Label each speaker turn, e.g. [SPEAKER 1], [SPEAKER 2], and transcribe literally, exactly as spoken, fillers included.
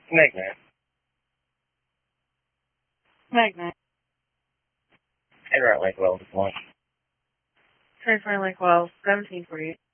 [SPEAKER 1] Magnet.
[SPEAKER 2] Magnet.
[SPEAKER 1] Head right Lake Wells, Des Moines.
[SPEAKER 2] Transfer Lake Wells, seventeen forty-eight.